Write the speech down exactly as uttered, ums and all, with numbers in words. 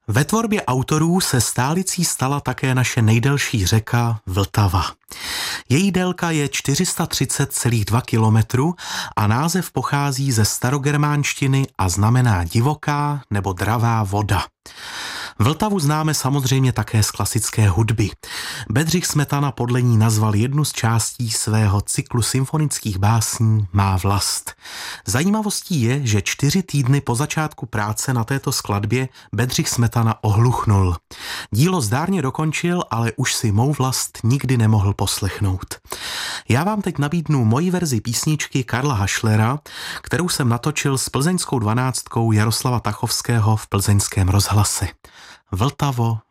Ve tvorbě autorů se stálicí stala také naše nejdelší řeka Vltava. Její délka je čtyři sta třicet celá dva kilometru a název pochází ze starogermánštiny a znamená divoká nebo dravá voda. Vltavu známe samozřejmě také z klasické hudby. Bedřich Smetana podle ní nazval jednu z částí svého cyklu symfonických básní Má vlast. Zajímavostí je, že čtyři týdny po začátku práce na této skladbě Bedřich Smetana ohluchnul. Dílo zdárně dokončil, ale už si Mou vlast nikdy nemohl poslechnout. Já vám teď nabídnu moji verzi písničky Karla Hašlera, kterou jsem natočil s plzeňskou dvanáctkou Jaroslava Tachovského v plzeňském rozhlase. Vltavo,